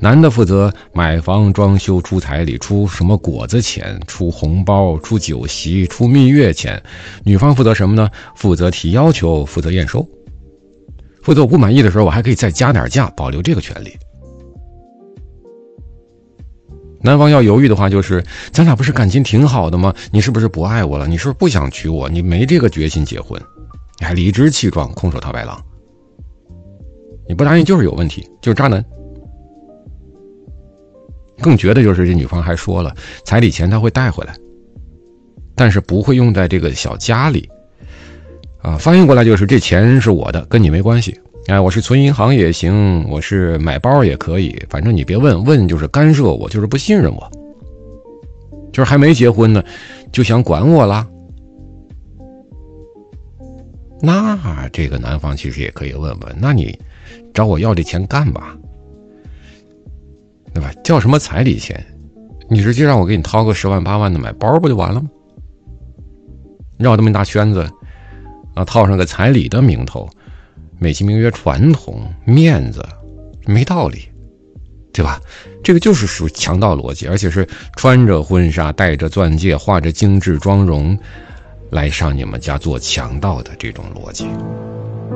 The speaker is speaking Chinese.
男的负责买房装修出彩礼，出什么果子钱，出红包，出酒席，出蜜月钱。女方负责什么呢？负责提要求，负责验收。负责我不满意的时候，我还可以再加点价，保留这个权利。男方要犹豫的话，就是咱俩不是感情挺好的吗？你是不是不爱我了？你是不是不想娶我？你没这个决心结婚，你还理直气壮，空手套白狼。你不答应就是有问题，就是渣男。更绝的就是这女方还说了，彩礼钱她会带回来，但是不会用在这个小家里翻译过来就是这钱是我的，跟你没关系。我是存银行也行，我是买包也可以，反正你别问就是干涉我，就是不信任我，就是还没结婚呢就想管我啦。那这个男方其实也可以问问，那你找我要这钱干嘛？对吧？叫什么彩礼钱？你直接让我给你掏个10万8万的买包不就完了吗？绕这么一大圈子套上个彩礼的名头，美其名曰传统面子，没道理，对吧？这个就是属于强盗逻辑，而且是穿着婚纱，戴着钻戒，化着精致妆容来上你们家做强盗的这种逻辑。